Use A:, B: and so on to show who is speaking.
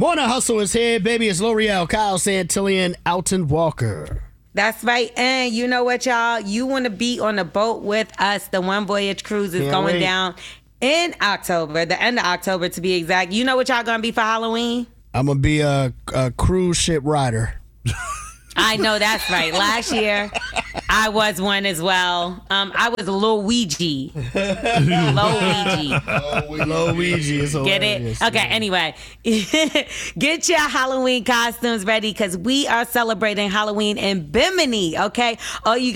A: Morning Hustle is here, baby. It's L'Oreal, Kyle Santillian, Alton Walker.
B: That's right. And you know what, y'all? You want to be on a boat with us. The One Voyage Cruise is going down in October, the end of October to be exact. You know what y'all going to be for Halloween?
A: I'm going to be a cruise ship rider.
B: I know that's right. Last year, I was one as well. I was Luigi.
A: Luigi is
B: Get it? Okay, anyway. Get your Halloween costumes ready because we are celebrating Halloween in Bimini, okay? All you